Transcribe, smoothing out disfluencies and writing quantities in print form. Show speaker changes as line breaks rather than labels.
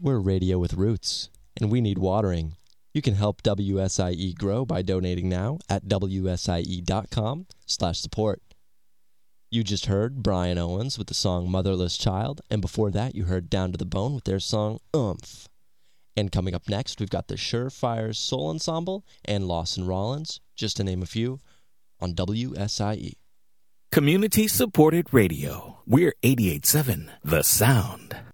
We're radio with roots, and we need watering. You can help WSIE grow by donating now at wsie.com/support. You just heard Brian Owens with the song Motherless Child, and before that you heard Down to the Bone with their song Oomph. And coming up next, we've got the Surefire Soul Ensemble and Lawson Rollins, just to name a few, on WSIE.
Community-supported radio. We're 88.7 The Sound.